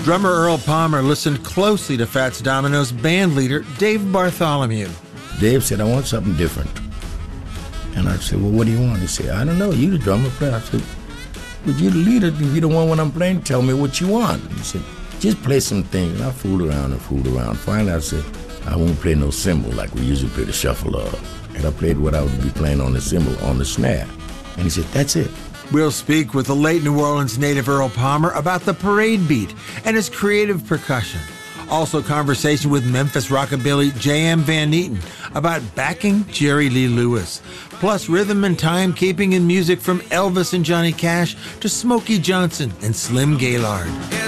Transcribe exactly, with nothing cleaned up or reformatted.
Drummer Earl Palmer listened closely to Fats Domino's band leader, Dave Bartholomew. Dave said, I want something different. And I said, well, what do you want? He said, I don't know, you the drummer player. I said, but you the leader, if you the one when I'm playing, tell me what you want. He said, just play some things. And I fooled around and fooled around. Finally, I said, I won't play no cymbal like we usually play the shuffle of. And I played what I would be playing on the cymbal, on the snare. And he said, that's it. We'll speak with the late New Orleans native Earl Palmer about the parade beat and his creative percussion. Also conversation with Memphis rockabilly J M Van Eaton about backing Jerry Lee Lewis. Plus rhythm and timekeeping and music from Elvis and Johnny Cash to Smokey Johnson and Slim Gaillard.